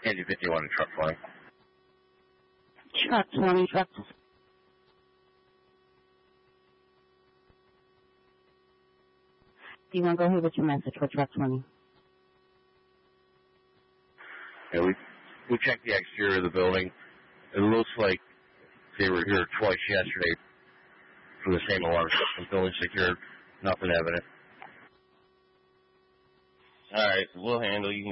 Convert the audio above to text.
Andy 51 and truck 20. Truck 20, truck. Do you want to go ahead with your message for truck 20? Yeah, we checked the exterior of the building. It looks like they were here twice yesterday for the same alarm system. Building secured, nothing evident. All right, we'll handle. You can